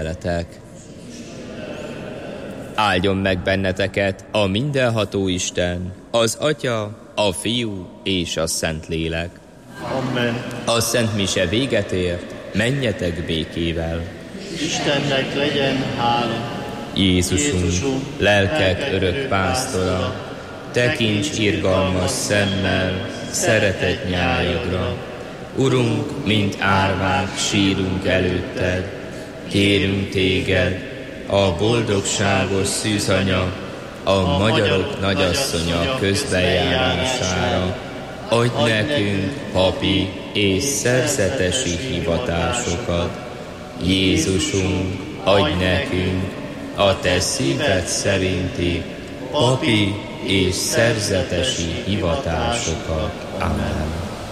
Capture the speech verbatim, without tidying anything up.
veletek. Áldjon meg benneteket a mindenható Isten, az Atya, a Fiú és a Szentlélek. Amen. A Szent Mise véget ért, menjetek békével. Istennek legyen hála. Jézusunk, Jézusunk, lelkek örök pásztora, tekints irgalmas szemmel, szeretett nyájadra. Urunk, mint árvák sírunk előtted, kérünk téged, a boldogságos szűzanya, a magyarok nagyasszonya közbenjárására, adj nekünk papi és szerzetesi hivatásokat. Jézusunk, adj nekünk a te szíved szerinti papi és szerzetesi hivatásokat. Amen.